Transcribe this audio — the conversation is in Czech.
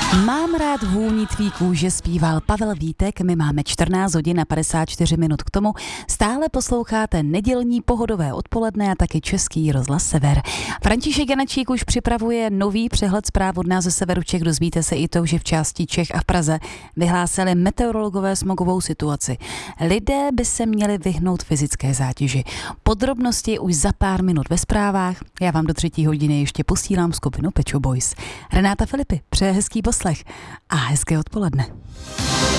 Mám rád vůni tvý kůže, zpíval Pavel Vítek. My máme 14 hodin a 54 minut k tomu. Stále posloucháte nedělní pohodové odpoledne a taky Český rozhlas Sever. František Janačík už připravuje nový přehled zpráv od nás ze severu Čech. Dozvíte se i to, že v části Čech a v Praze vyhlásili meteorologové smogovou situaci. Lidé by se měli vyhnout fyzické zátěži. Podrobnosti už za pár minut ve zprávách. Já vám do 3. hodiny ještě posílám skupinu Pet Shop Boys. Renáta Filipy, přeje hezký poslech a hezké odpoledne.